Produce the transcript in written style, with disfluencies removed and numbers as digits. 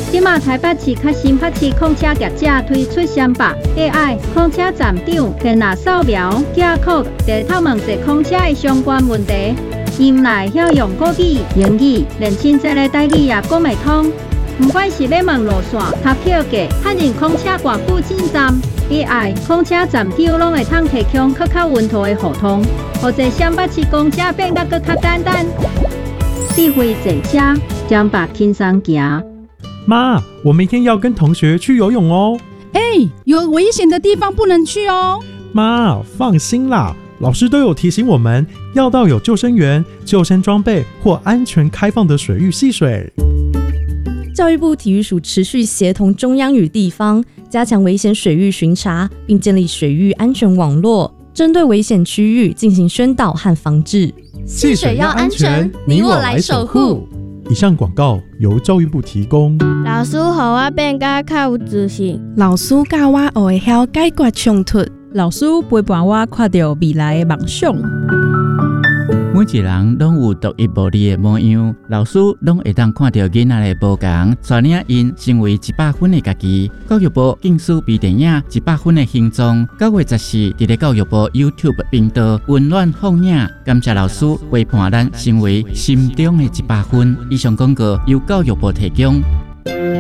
即马台北市较新北市控车业者推出300 AI 控车站长，电脑扫描、QR code， 地透问一控车的相关问题。因内晓用国语、英语，连亲戚的台语也讲袂通。不管是要问路线、查票价、确认控车偌久进站 ，AI 控车站长拢会通提供更较稳妥的互通，或者新北市公车变得更较简单。智慧坐车，将把轻松行。 妈，我明天要跟同学去游泳哦。 有危险的地方不能去哦。 妈，放心啦，老师都有提醒我们要到有救生员、救生装备或安全开放的水域戏水。 教育部体育署持续协同中央与地方，加强危险水域巡查，并建立水域安全网络，针对危险区域进行宣导和防治。 戏水要安全，你我来守护。 以上广告由教育部提供。 老师，互我变甲较有自信。 老师教我学会晓解决冲突。 老师陪伴我看到未来的梦想。 每一人拢有独一无二的模样，老师拢会当看到囡仔的不同，带领因成为100分的家己。教育部竞选微电影100分的形状，9月14日，在教育部 YouTube 频道温暖放映，感谢老师陪伴咱成为心中的100分。以上广告由教育部提供。